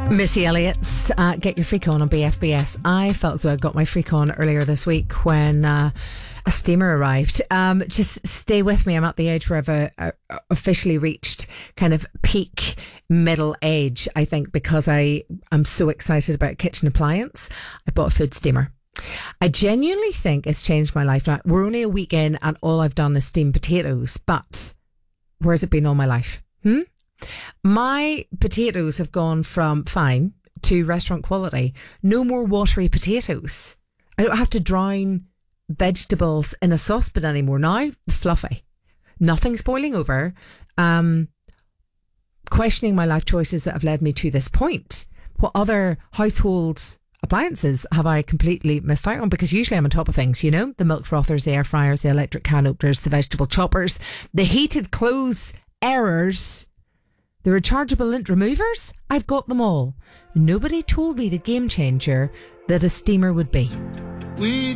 Missy Elliott's Get Your Freak On BFBS. I felt as though I got my freak on earlier this week when a steamer arrived. Just stay with me. I'm at the age where I've officially reached kind of peak middle age, I think, because I'm so excited about kitchen appliance. I bought a food steamer. I genuinely think it's changed my life. Now, we're only a week in and all I've done is steam potatoes, but where's it been all my life? My potatoes have gone from fine to restaurant quality. No more watery potatoes. I don't have to drown vegetables in a saucepan anymore now. Fluffy. Nothing's boiling over. Questioning my life choices that have led me to this point. What other household appliances have I completely missed out on? Because usually I'm on top of things, you know, the milk frothers, the air fryers, the electric can openers, the vegetable choppers, the heated clothes airers, the rechargeable lint removers. I've got them all. Nobody told me the game changer that a steamer would be.